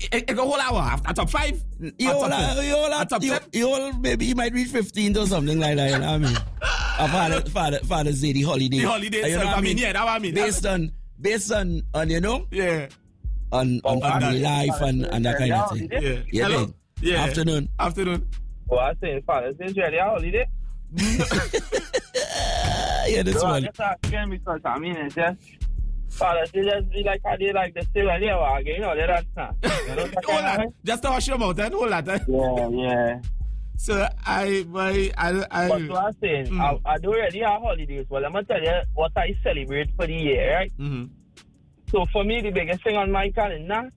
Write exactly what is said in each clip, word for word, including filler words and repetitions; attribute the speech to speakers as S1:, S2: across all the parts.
S1: it, it go whole hour. A top five?
S2: You all, uh, you all,
S1: a top
S2: you,
S1: ten?
S2: you all, maybe you might reach fifteen or something like that. You know what I mean? A father, father, Father's Day, the holiday.
S1: The holiday
S2: You know
S1: itself,
S2: what
S1: I mean, yeah, that's what I mean.
S2: Based on, based on, on, you know,
S1: Yeah.
S2: on, on
S3: Oh,
S2: family
S3: that-
S2: life and, and that kind of thing.
S1: Yeah.
S2: Yeah,
S1: Hello?
S2: man.
S1: Yeah.
S2: Afternoon.
S1: Afternoon.
S3: Well, I say Father's Day is really a holiday.
S2: Yeah, this
S3: So I
S2: one.
S3: just asking because I mean it's just Father's Day just be like how they like the still and they were you know that's not. You know, that
S1: Hold
S3: kind of
S1: that.
S3: way?
S1: Just to wash your mouth and hold that. Eh?
S3: Yeah, yeah.
S1: So I, my, I, I.
S3: But so I'm saying,
S1: Mm.
S3: I, I don't really have holidays. Well, I'm gonna tell you what I celebrate for the year, right?
S1: Mm-hmm.
S3: So for me, the biggest thing on my calendar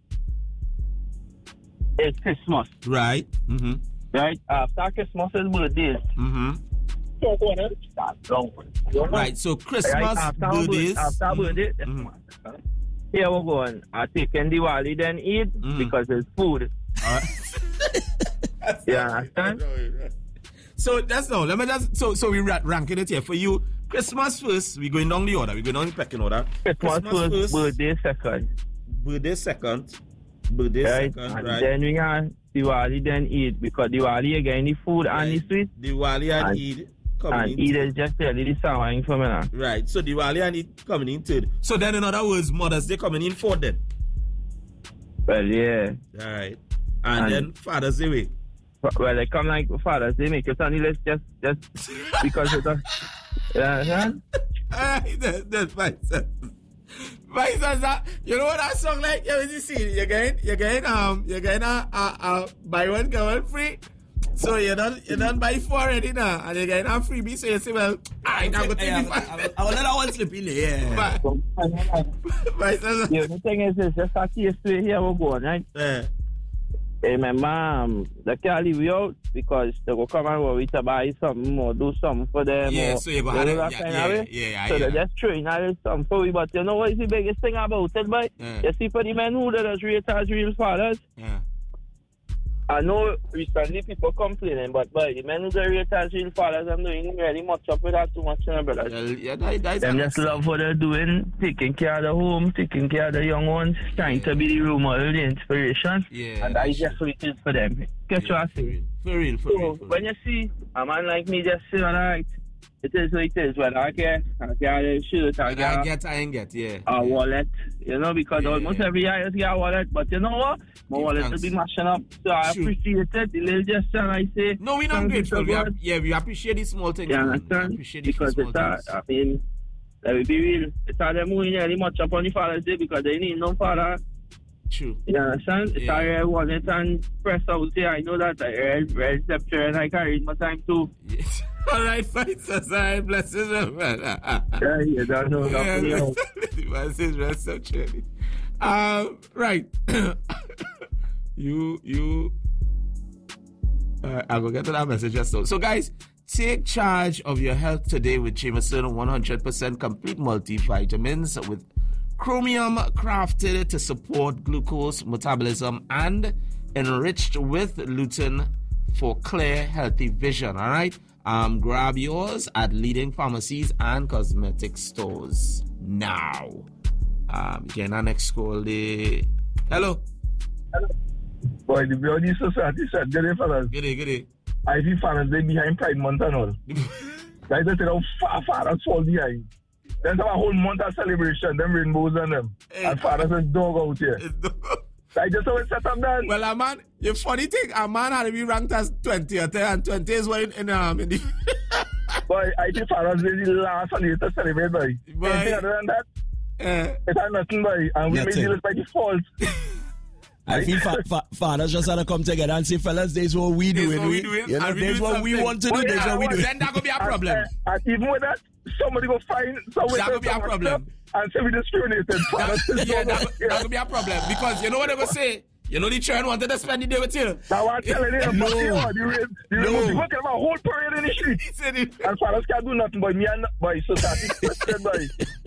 S3: is Christmas,
S1: Right. Mm-hmm.
S3: right? After Christmas is birthdays.
S1: Mm-hmm.
S3: So go on, start long.
S1: Right. So Christmas,
S3: Right, after
S1: birthdays.
S3: After
S1: Mhm.
S3: birthday,
S1: Mhm.
S3: here we go on. I take in Diwali, then eat
S1: Mhm.
S3: because it's food.
S1: All right.
S3: Yeah, understand?
S1: So that's no. Let me just. So so we ra- ranking it here for you. Christmas first. We going down the order. We going down the pecking order.
S3: Christmas first, birthday second.
S1: Birthday second. Birthday
S3: Right?
S1: second.
S3: And
S1: Right.
S3: then we have Diwali, then Eid. Because Diwali again, the food and the sweet.
S1: Diwali and,
S3: And-
S1: Eid coming
S3: And
S1: in.
S3: Eid is just really the sawing for me now.
S1: Right. So Diwali and Eid coming in third. So then, in other words, Mother's Day coming in fourth then.
S3: Well, yeah.
S1: Right. And,
S3: And-
S1: then Father's Day week.
S3: Well, they come like Father's Day, make it on the list just, just because it's a... Yeah, understand?
S1: Alright, that, that's fine, sir. Fine, sir, sir. You know what that song like? You you see, you're getting, you're getting, um, you're getting a, a, a buy one, get one free. So you don't, you don't buy four already now, and you're getting a freebie, so you say, well, alright, I'm going to take the five.
S2: I will let that one slip in there. Yeah.
S1: Bye. Bye, sir.
S3: Yeah, the thing is, it's just a case where here we go, right?
S1: Yeah.
S3: Hey, my mom, they can't leave you out because they will come and worry to buy something or do something for them.
S1: Yeah,
S3: or,
S1: so you go
S3: know
S1: ahead and-
S3: that
S1: yeah,
S3: kind
S1: yeah,
S3: of way.
S1: yeah, yeah, I
S3: So
S1: hear
S3: they
S1: that.
S3: just throwing out something for you. But you know what is the biggest thing about it, boy?
S1: Yeah.
S3: You see, for the men who does rate as real fathers,
S1: Yeah.
S3: I know recently people complaining, but boy, the men who do rate as real fathers, I'm doing really much up with that too much, you know, brothers.
S1: Well, yeah, that, that's
S3: Them just love what they're doing, taking care of the home, taking care of the young ones, trying to be the role model, the inspiration.
S1: Yeah,
S3: and that
S1: that's
S3: is just what it is for them. Get what I say?
S1: For real, for
S3: So
S1: real. For
S3: when
S1: real.
S3: you see a man like me just saying, alright, it is what it is. Well, I get, I get a shirt, I
S1: I
S3: get
S1: get, I ain't get, yeah.
S3: a wallet, you know, because
S1: Yeah.
S3: almost every year you get a wallet. But you know what? My
S1: Give
S3: wallet will
S1: thanks.
S3: be mashing up. So I
S1: True.
S3: appreciate it. The little gesture, and I say,
S1: No, we're not
S3: thank you
S1: grateful.
S3: so
S1: We
S3: much.
S1: ap- yeah, we appreciate these small things.
S3: You
S1: man. We
S3: understand?
S1: appreciate these
S3: Because
S1: small
S3: it's a,
S1: things.
S3: I mean, let me be real. It's how they're moving really much up on the Father's Day because they need no father.
S1: True.
S3: You understand? It's
S1: Yeah.
S3: how I want it and press out here. I know that I read, read scripture and I carry my time too.
S1: Yes. All right, fine, sir. Sorry, blessings, man.
S3: Yeah, you don't know nothing else.
S1: Blessings, rest of charity. Um, right. you, you. Uh, I'll go get to that message just so. So, guys, take charge of your health today with Jameson one hundred percent complete multivitamins with chromium crafted to support glucose metabolism and enriched with lutein for clear, healthy vision. All right. Um, grab yours at leading pharmacies and cosmetic stores now. Um, again, our next call. The hello.
S4: Boy, the beauty society said, get it, fellas.
S1: Good day, good day.
S4: I see fathers, they behind Pride Month and all. Like they said, how far fathers fall behind. Then have a whole month of celebration, them rainbows and them.
S1: Hey.
S4: And fathers is dog out here. Like just how it's set up then.
S1: Well, a man, the funny thing, a man had to be ranked as twentieth, and twenty is when in um in the.
S4: Boy, I think fathers is the last holiday to celebrate, boy.
S1: Boy.
S4: Anything other than that,
S1: Uh,
S4: it's not nothing, boy. And we may
S2: Nothing.
S4: deal it by default.
S2: I feel fa- fa- fathers just had to come together and say, fellas, this is what we
S1: This
S2: doing.
S1: what we
S2: We,
S1: doing,
S2: you know,
S1: and we
S2: this is
S1: doing
S2: what we
S1: something.
S2: want to do.
S4: Well,
S2: This is
S4: yeah,
S2: what we
S4: well,
S2: do.
S1: then that could be a
S4: And,
S1: problem.
S4: uh, and even with that, somebody go find somebody
S1: That could be a problem.
S4: and say we discriminated. Fathers is
S1: yeah,
S4: dog
S1: that,
S4: out
S1: could-
S4: here.
S1: that could be a problem because you know what they will say. You know the children wanted to spend the day with you.
S4: Now I'm telling you,
S2: No.
S4: but you know, the rain, the rain,
S2: No.
S4: people can have a whole parade in the street.
S1: He said it.
S4: And fathers can't do nothing, but me and boy, society twisted, boy.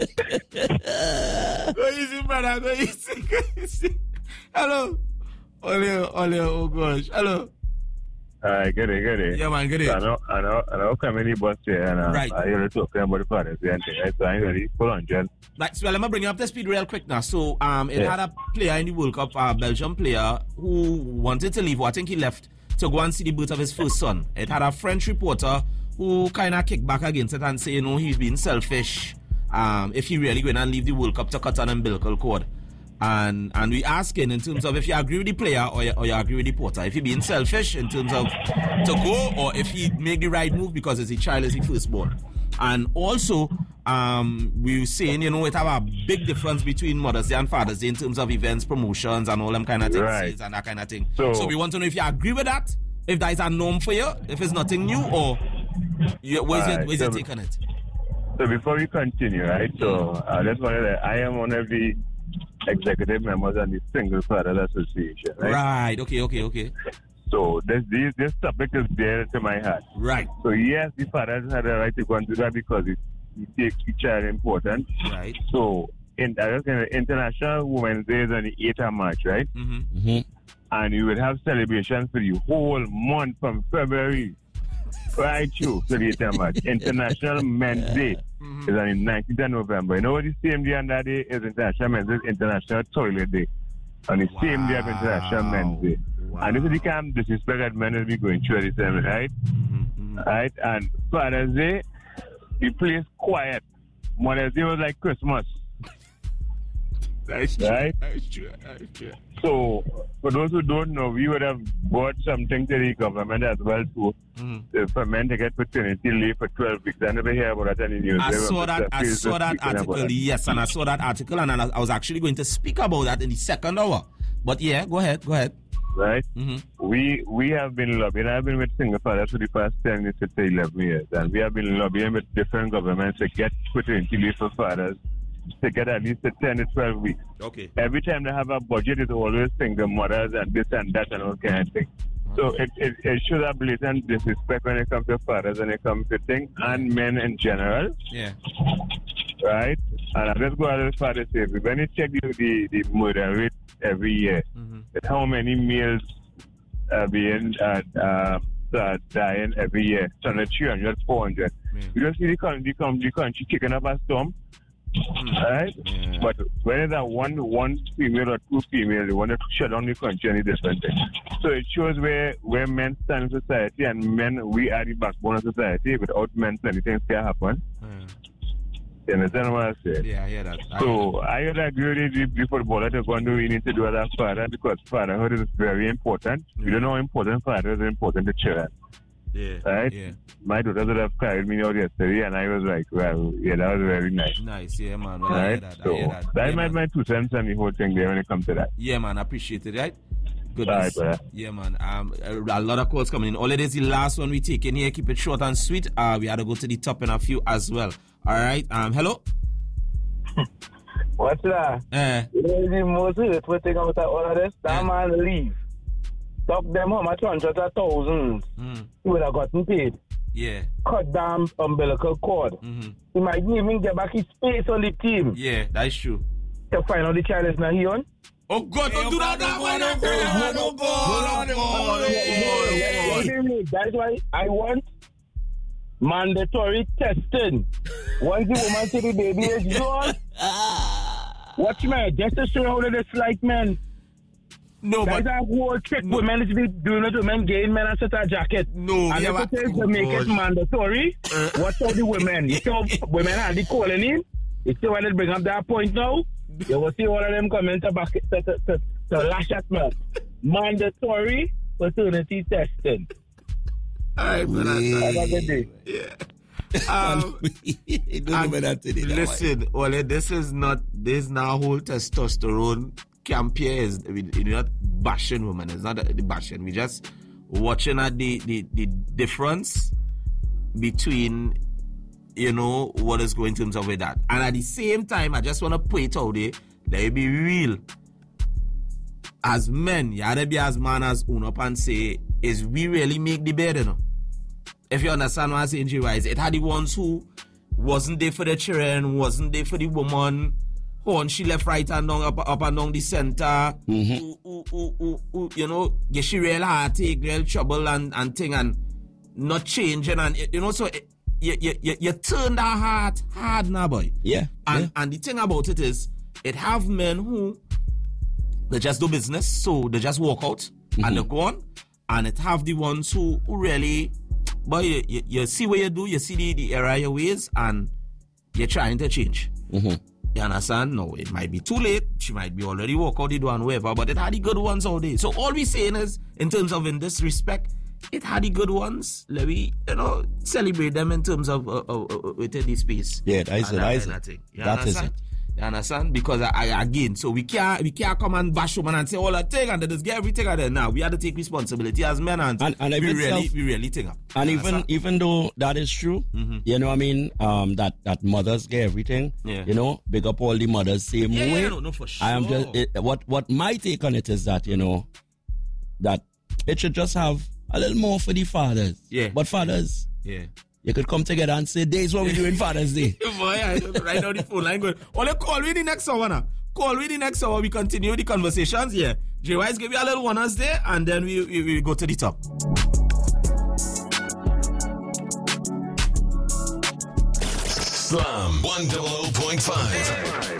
S1: Go easy, brother. Go easy. Go easy. Hello. Ole, ole, oh gosh. Hello.
S5: Uh, good day, good day.
S1: Yeah, man, good day.
S5: I know, I know, I know. Coming in bus here, and uh,
S1: Right.
S5: I hear you talking about the Fathers Day and thing, right? So I'm ready. Hold on, Jen.
S1: Right, so let me bring you up to speed real quick now. So, um, it
S5: Yeah.
S1: had a player in the World Cup, a Belgium player, who wanted to leave. Or I think he left to go and see the birth of his first son. It had a French reporter who kind of kicked back against it and say, you know, he's being selfish. Um, if he really going to leave the World Cup to cut an umbilical cord. And and we asking in terms of if you agree with the player or you, or you agree with the porter. If he being selfish in terms of to go, or if he make the right move because his child is his firstborn. And also, um, we were saying, you know, it have a big difference between Mother's Day and Father's Day in terms of events, promotions, and all them kind of things,
S5: Right.
S1: and that kind of thing.
S5: So,
S1: So we want to know if you agree with that, if that is a norm for you, if it's nothing new, or you, where's your,
S5: Alright,
S1: where's your
S5: so-
S1: take on it?
S5: So before we continue, right? So I just wanted to, I am one of the executive members of the Single Fathers Association, right?
S1: Right, okay, okay, okay.
S5: So this, this this topic is dear to my heart.
S1: Right,
S5: So yes, the fathers had a right to go and do that because it, it takes the child important.
S1: right.
S5: So in I just saying, International Women's Day is on the eighth of March, right?
S1: Mm-hmm.
S2: Mm-hmm.
S5: And you will have celebrations for the whole month from February right through to the eighth of March. International Men's Day
S1: Mm-hmm.
S5: is on the nineteenth of November. You know what the same day on that day is International Men's Day, International Toilet Day. On the same day of International Men's Day.
S1: Wow.
S5: And this is the kind of disrespect that men will be going through at the time, right?
S1: Mm-hmm.
S5: Right? And Father's Day, the place quiet. Mother's Day was like Christmas.
S1: That's true.
S5: Right?
S1: That's true. That's true.
S5: So, for those who don't know, we would have brought something to the government as well too,
S1: Mm-hmm.
S5: uh, for men to get paternity leave for twelve weeks. I never hear about that in the news.
S1: I
S5: They were
S1: saw that. I
S5: just
S1: saw that
S5: speaking about
S1: article.
S5: it.
S1: Yes, and I saw that article, and I I was actually going to speak about that in the second hour. But yeah, go ahead. Go ahead.
S5: Right?
S1: Mm-hmm.
S5: We we have been lobbying. I've been with single fathers for the past ten to eleven years, and we have been lobbying with different governments to get paternity leave for fathers to get at least a ten to twelve weeks.
S1: Okay.
S5: Every time they have a budget, it's always single mothers and this and that and all kind of things. So it, it, it shows a blatant disrespect when it comes to fathers, when it comes to things, and men in general,
S1: Yeah.
S5: right? And I just go a little further to say, when you check the, the, the murder rate every year,
S1: Mm-hmm.
S5: it's how many males are being uh, uh, uh, dying every year, so three hundred, four hundred.
S1: Yeah.
S5: You don't see the country, the country, the country kicking up a storm, right?
S1: Yeah.
S5: But when it's a one, one female or two female, they want to shut down the country and different thing. So it shows where, where men stand in society, and men, we are the backbone of society. Without men, many things can happen.
S1: Yeah.
S5: You understand what I say?
S1: Yeah, I hear that. I hear
S5: So I would agree with the, the footballer to go and do we need to do as a father, because fatherhood is very important. You don't know how important fatherhood is important to children.
S1: that. Yeah.
S5: Right?
S1: Yeah.
S5: My daughter would have carried me out yesterday, and I was like, well, yeah, that was very nice.
S1: Nice. Yeah, man. Well, I hear
S5: Right?
S1: that. I
S5: So
S1: hear that.
S5: that's
S1: Yeah,
S5: my,
S1: man.
S5: my two cents on the whole thing there when it comes to that.
S1: Yeah, man. I appreciate it, right?
S5: All
S1: Goodness.
S5: right, brother.
S1: Yeah, man. Um, a, a lot of calls coming in. All it is the last one we take in here. Keep it short and sweet. Uh, we had to go to the top in a few as well. All right. Um, hello.
S3: What's that?
S1: Uh,
S3: You know the most hurtful thing about all of this? That
S1: Yeah.
S3: man leave. Talk them how much hundreds of thousands
S1: mm,
S3: he would have gotten paid.
S1: yeah.
S3: Cut down umbilical cord.
S1: Mm-hmm.
S3: He might even get back his space on the team
S1: Yeah, that's true.
S3: to find out the child is not here on.
S1: Oh God! Don't do that! Don't go! Don't go! Don't go!
S3: That's why I want mandatory testing. Once the woman say the baby is yours, watch me, just to show how they dislike men.
S1: No,
S3: That's
S1: but
S3: a whole trick
S1: No.
S3: women is be doing it to men, getting men a set of jacket.
S1: no,
S3: And
S1: we
S3: if
S1: have
S3: it is
S1: a-
S3: to make
S1: oh,
S3: it
S1: God.
S3: mandatory,
S1: Uh.
S3: watch out the women. You see how women are the calling in? You see when they bring up that point now? You will see all of them coming to back to, to, to, to lash at me. Mandatory paternity testing.
S1: All right, man.
S3: Have a good day.
S1: Um,
S2: Don't
S1: and
S2: remember that today. that way.
S1: listen, Ole, this is not this now whole testosterone camp here is we, we're not bashing women. It's not the, the bashing. We just watching at the, the the difference between, you know, what is going in terms of with that. And at the same time, I just want to put it out there, let it be real. As men, you gotta be as man as own up and say, is we really make the bed, you know? If you understand what I'm saying, G-Wise, it had the ones who wasn't there for the children, wasn't there for the woman, horn she left, right, and down, up, up and down the center.
S2: Mm-hmm.
S1: Ooh, ooh, ooh, ooh, ooh, you know, get she real hard, take real trouble and, and thing, and not changing. And, you know, so it, you, you, you, you turn that heart hard now, boy.
S2: Yeah.
S1: And,
S2: yeah.
S1: and the thing about it is, it have men who, they just do business, so they just walk out mm-hmm. and they go on. And it have the ones who, who really, boy, you, you, you see what you do, you see the, the error of your ways, and you're trying to change.
S2: Mm-hmm.
S1: You understand? No, it might be too late. She might be already walk out the door and whatever, but it had the good ones all day. So all we saying is, in terms of in this respect, it had the good ones. Let me, you know, celebrate them in terms of uh, uh, uh, within the space.
S2: Yeah, that is it. That is it.
S1: You
S2: That is
S1: understand?
S2: it.
S1: You understand? Because I, I again, so we can't we can't come and bash woman and say all that thing and then just get everything out there. Now we have to take responsibility as men and,
S2: and, and
S1: we
S2: even
S1: really
S2: self,
S1: we really think up.
S2: And even even though that is true,
S1: mm-hmm.
S2: you know what I mean, um that, that mothers get everything.
S1: Yeah.
S2: You know, big up all the mothers same
S1: yeah,
S2: way.
S1: Yeah, no, no, for sure.
S2: I am just it, what what my take on it is that, you know, that it should just have a little more for the fathers.
S1: Yeah.
S2: But fathers,
S1: yeah.
S2: you could come together and say, this is what we do in Father's Day.
S1: Boy, I just write down the phone line going, oh, let's call me the next hour now. Call me the next hour. We continue the conversations. Yeah. J Y's give you a little one us there, and then we, we, we go to the top.
S6: Slam one hundred point five.